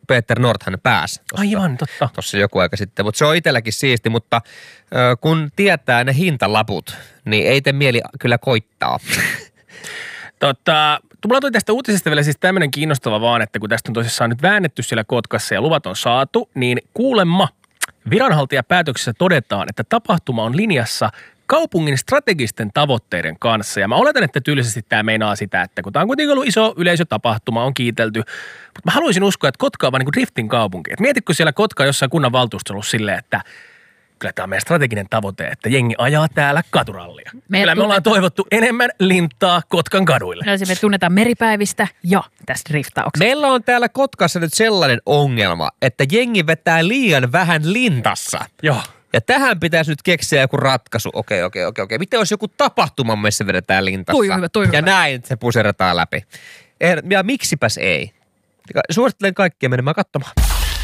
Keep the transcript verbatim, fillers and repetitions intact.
Peter Nordhan pääsi. Aivan, totta. Tuossa joku aika sitten, mutta se on itselläkin siisti, mutta ö, kun tietää ne hintalaput, niin ei te mieli kyllä koittaa. Totta, mulla tuli tästä uutisesta vielä siis tämmöinen kiinnostava vaan, että kun tästä on tosissaan nyt väännetty siellä Kotkassa ja luvat on saatu, niin kuulemma viranhaltijapäätöksessä todetaan, että tapahtuma on linjassa kaupungin strategisten tavoitteiden kanssa. Ja mä oletan, että tyylisesti tämä meinaa sitä, että kun tämä on kuitenkin ollut iso yleisötapahtuma, on kiitelty. Mutta mä haluaisin uskoa, että Kotka on vaan niin kuin driftin kaupunki. Et mietitkö siellä Kotka jossain kunnan valtuustossa ollut silleen, että kyllä tämä on meidän strateginen tavoite, että jengi ajaa täällä katurallia. Me kyllä me ollaan toivottu enemmän lintaa Kotkan kaduille. No, me tunnetaan meripäivistä ja tästä driftauksesta. Meillä on täällä Kotkassa nyt sellainen ongelma, että jengi vetää liian vähän lintassa. Joo. Ja tähän pitäisi nyt keksiä joku ratkaisu. Okei, okei, okei, okei. Miten olisi joku tapahtuma, missä vedetään lintassa? Toi hyvä, toi ja hyvä. näin se puserataan läpi. Ja miksipäs ei? Suosittelen kaikkia menemään katsomaan.